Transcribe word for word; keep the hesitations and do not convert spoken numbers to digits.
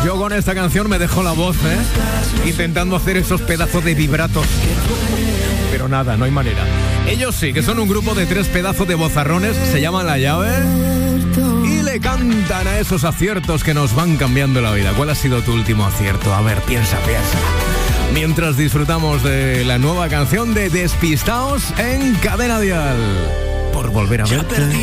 Yo con esta canción me dejó la voz, ¿eh? Intentando hacer esos pedazos de vibratos. Pero nada, no hay manera. Ellos sí, que son un grupo de tres pedazos de vozarrones, se llaman La Llave, y le cantan a esos aciertos que nos van cambiando la vida. ¿Cuál ha sido tu último acierto? A ver, piensa, piensa. Mientras disfrutamos de la nueva canción de Despistaos en Cadena Dial. Por volver a verte.